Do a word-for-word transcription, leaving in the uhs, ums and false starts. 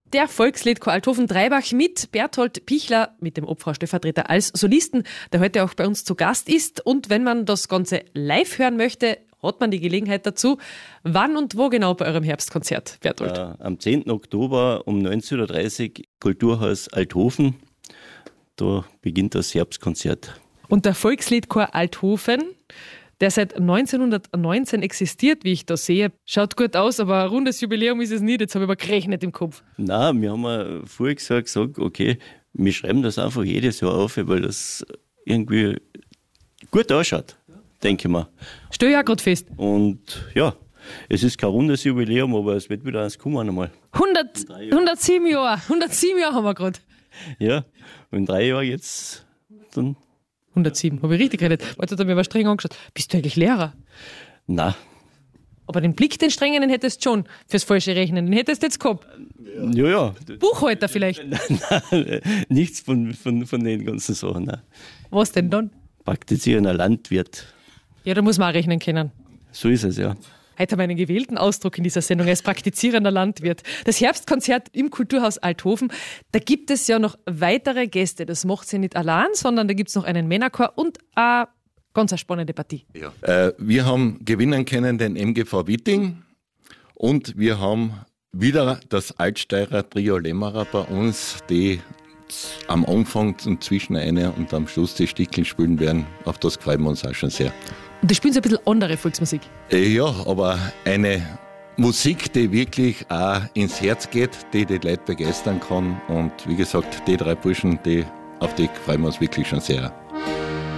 Der Volksliedchor Althofen-Dreibach mit Berthold Pichler, mit dem Obfrau-Stellvertreter als Solisten, der heute auch bei uns zu Gast ist. Und wenn man das Ganze live hören möchte, hat man die Gelegenheit dazu. Wann und wo genau bei eurem Herbstkonzert, Berthold? Äh, am zehnten Oktober um neunzehn Uhr dreißig, Kulturhaus Althofen. Da beginnt das Herbstkonzert. Und der Volksliedchor Althofen, der seit neunzehnhundertneunzehn existiert, wie ich da sehe, schaut gut aus, aber ein rundes Jubiläum ist es nicht. Jetzt habe ich aber gerechnet im Kopf. Nein, wir haben ja vorher gesagt, gesagt, okay, wir schreiben das einfach jedes Jahr auf, weil das irgendwie gut ausschaut, denke ich mal. Stell ich auch gerade fest. Und ja, es ist kein rundes Jubiläum, aber es wird wieder eins kommen einmal. hundert, hundertsieben Jahre, hundertsieben Jahre haben wir gerade. Ja, und in drei Jahren jetzt dann... hundertsieben, habe ich richtig geredet. Jetzt hat er mir aber streng angeschaut. Bist du eigentlich Lehrer? Nein. Aber den Blick, den strengen, den hättest du schon fürs falsche Rechnen. Den hättest du jetzt gehabt. Ja, ja. Buchhalter vielleicht? Nein, nichts von, von, von den ganzen Sachen. Nein. Was denn dann? Praktizierender Landwirt. Ja, da muss man auch rechnen können. So ist es, ja. Heute haben wir einen gewählten Ausdruck in dieser Sendung als praktizierender Landwirt. Das Herbstkonzert im Kulturhaus Althofen, da gibt es ja noch weitere Gäste. Das macht sie nicht allein, sondern da gibt es noch einen Männerchor und eine ganz eine spannende Partie. Ja. Äh, wir haben gewinnen können den M G V Witting und wir haben wieder das Altsteirer Trio Lämmerer bei uns, die am Anfang und zwischen einer und am Schluss die Stickeln spielen werden. Auf das freuen wir uns auch schon sehr. Und da spielen sie ein bisschen andere Volksmusik. Ja, aber eine Musik, die wirklich auch ins Herz geht, die die Leute begeistern kann. Und wie gesagt, die drei Burschen, die, auf die freuen wir uns wirklich schon sehr.